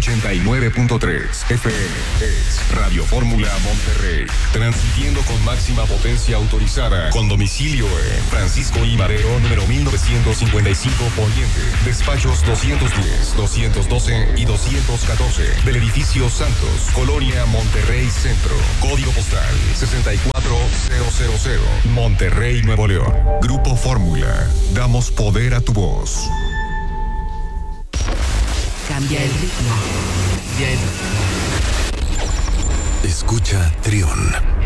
89.3 FM es Radio Fórmula Monterrey, transmitiendo con máxima potencia autorizada, con domicilio en Francisco I. Madero, número 1955 Poniente, despachos 210, 212 y 214 del edificio Santos, Colonia Monterrey Centro, código postal 64000, Monterrey, Nuevo León. Grupo Fórmula, damos poder a tu voz. Cambia el ritmo. Escucha Trión.